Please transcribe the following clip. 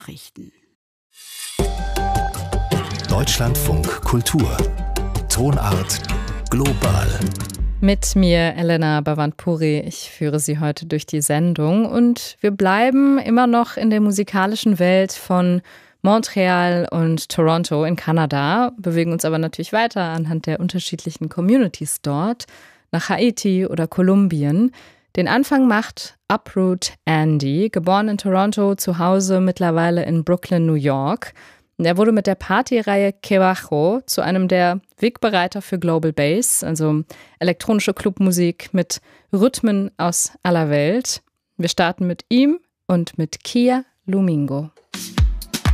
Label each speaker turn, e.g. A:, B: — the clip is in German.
A: Nachrichten.
B: Deutschlandfunk Kultur. Tonart global.
C: Mit mir Elena Bavandpuri. Ich führe Sie heute durch die Sendung und wir bleiben immer noch in der musikalischen Welt von Montreal und Toronto in Kanada, bewegen uns aber natürlich weiter anhand der unterschiedlichen Communities dort, nach Haiti oder Kolumbien. Den Anfang macht Uproot Andy, geboren in Toronto, zu Hause mittlerweile in Brooklyn, New York. Er wurde mit der Partyreihe Quebajo zu einem der Wegbereiter für Global Bass, also elektronische Clubmusik mit Rhythmen aus aller Welt. Wir starten mit ihm und mit Kia Lumingo.